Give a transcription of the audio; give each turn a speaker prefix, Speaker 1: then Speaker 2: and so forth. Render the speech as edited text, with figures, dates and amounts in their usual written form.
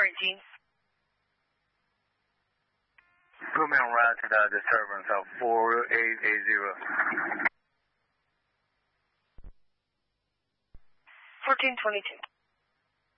Speaker 1: Gene.
Speaker 2: Put me on route to the disturbance of 4880.
Speaker 1: 1422.